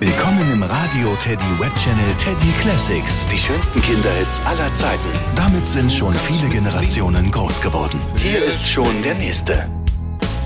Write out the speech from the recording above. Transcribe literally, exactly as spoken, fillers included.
Willkommen im Radio Teddy Web Channel Teddy Classics. Die schönsten Kinderhits aller Zeiten. Damit sind schon viele Generationen groß geworden. Hier ist schon der nächste.